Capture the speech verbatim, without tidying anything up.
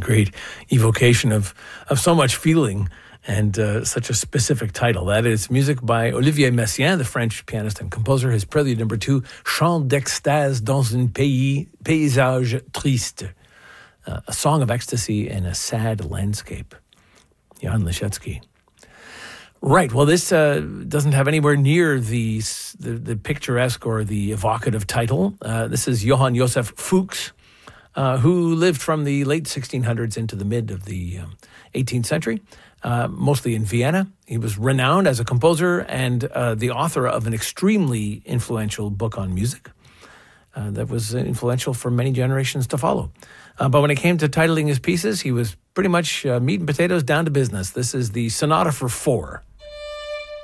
great evocation of, of so much feeling and uh, such a specific title. That is music by Olivier Messiaen, the French pianist and composer. His prelude number two, Chant d'extase dans un pays, paysage triste. Uh, a song of ecstasy in a sad landscape. Jan Leschetzy. Right. Well, this uh, doesn't have anywhere near the, the the picturesque or the evocative title. Uh, this is Johann Joseph Fuchs, uh, who lived from the late sixteen hundreds into the mid of the um, eighteenth century, uh, mostly in Vienna. He was renowned as a composer and uh, the author of an extremely influential book on music uh, that was influential for many generations to follow. Uh, but when it came to titling his pieces, he was pretty much uh, meat and potatoes down to business. This is the Sonata for Four.